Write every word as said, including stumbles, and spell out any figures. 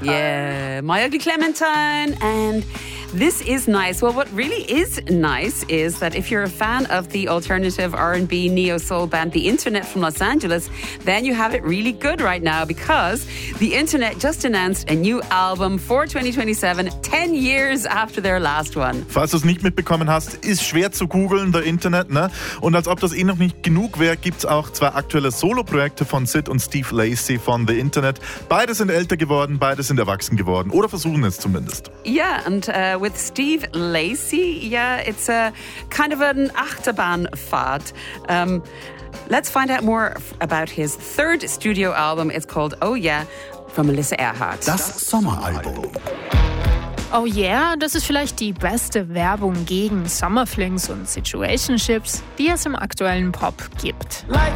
Yeah, My Ugly Clementine. And this is nice. Well, what really is nice is that if you're a fan of the alternative R and B neo-soul band The Internet from Los Angeles, then you have it really good right now because The Internet just announced a new album for twenty twenty-seven, ten years after their last one. Falls du es nicht mitbekommen hast, ist schwer zu googeln, The Internet, ne? Und als ob das eh noch nicht genug wäre, gibt es auch zwei aktuelle Solo-Projekte von Sid und Steve Lacy von The Internet. Beide sind älter geworden, beide sind erwachsen geworden oder versuchen es zumindest. Yeah, and uh, with Steve Lacy, yeah, it's a kind of an Achterbahnfahrt. Um, let's find out more about his third studio album. It's called Oh Yeah from Melissa Earhart. Das Sommeralbum. Oh yeah, das ist vielleicht die beste Werbung gegen Summerflings und Situationships, die es im aktuellen Pop gibt.